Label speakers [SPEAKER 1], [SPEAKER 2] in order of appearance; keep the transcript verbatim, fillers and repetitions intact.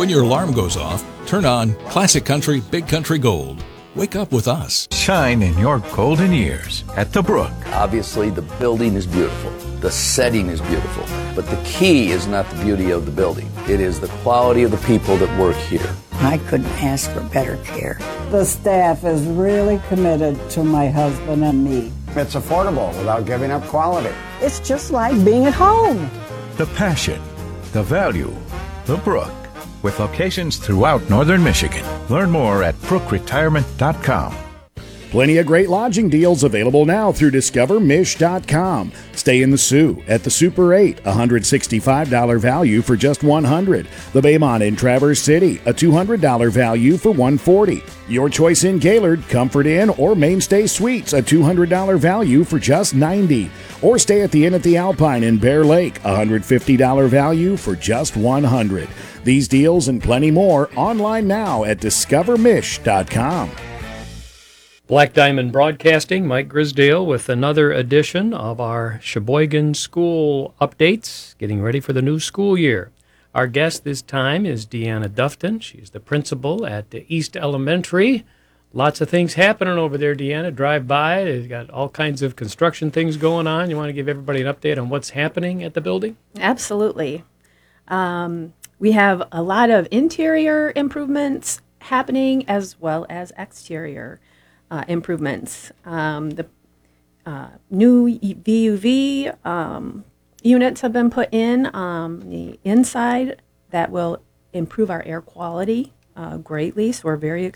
[SPEAKER 1] When your alarm goes off, turn on Classic Country Big Country Gold. Wake up with us.
[SPEAKER 2] Shine in your golden years at the Brook.
[SPEAKER 3] Obviously, the building is beautiful. The setting is beautiful. But the key is not the beauty of the building. It is the quality of the people that work here.
[SPEAKER 4] I couldn't ask for better care.
[SPEAKER 5] The staff is really committed to my husband and me.
[SPEAKER 6] It's affordable without giving up quality.
[SPEAKER 5] It's just like being at home.
[SPEAKER 2] The passion, the value, the Brook. With locations throughout northern Michigan. Learn more at brook retirement dot com.
[SPEAKER 7] Plenty of great lodging deals available now through discover mish dot com. Stay in the Sioux at the Super eight, a one hundred sixty-five dollars value for just one hundred dollars. The Baymont in Traverse City, a two hundred dollars value for one hundred forty dollars. Your choice in Gaylord, Comfort Inn, or Mainstay Suites, a two hundred dollars value for just ninety dollars. Or stay at the Inn at the Alpine in Bear Lake, a one hundred fifty dollars value for just one hundred dollars. These deals and plenty more online now at discover mish dot com.
[SPEAKER 8] Black Diamond Broadcasting, Mike Grisdale with another edition of our Sheboygan School Updates, getting ready for the new school year. Our guest this time is Deanna Dufton. She's the principal at the East Elementary. Lots of things happening over there, Deanna. Drive by. They've got all kinds of construction things going on. You want to give everybody an update on what's happening at the building?
[SPEAKER 9] Absolutely. Um, we have a lot of interior improvements happening as well as exterior uh, improvements. Um, the uh, new V U V um, units have been put in um, the inside that will improve our air quality uh, greatly. So we're very